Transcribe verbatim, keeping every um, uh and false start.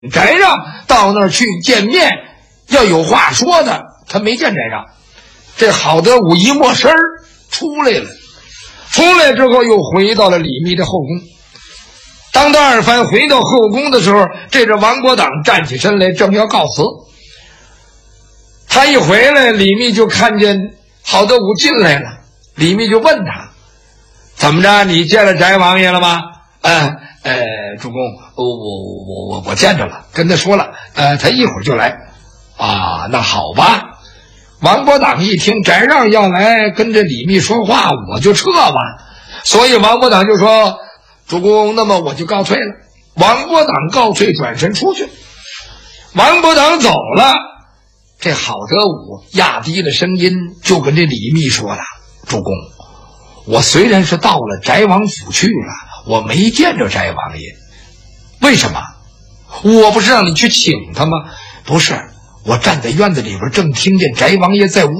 翟让到那儿去见面，要有话说的，他没见翟让。这郝德武一摸身出来了，出来之后又回到了李密的后宫。当他二番回到后宫的时候，这个王国党站起身来，正要告辞。他一回来，李密就看见郝德武进来了，李密就问他：“怎么着？你见了翟王爷了吗？”呃呃，主公，我我我我我见着了，跟他说了，呃，他一会儿就来。啊，那好吧。王伯党一听翟让要来跟这李密说话，我就撤吧。所以王伯党就说：“主公，那么我就告退了。”王伯党告退，转身出去。王伯党走了，这郝德武压低了声音，就跟这李密说了：“主公，我虽然是到了翟王府去了，我没见着翟王爷。为什么？我不是让你去请他吗？不是，我站在院子里边，正听见翟王爷在屋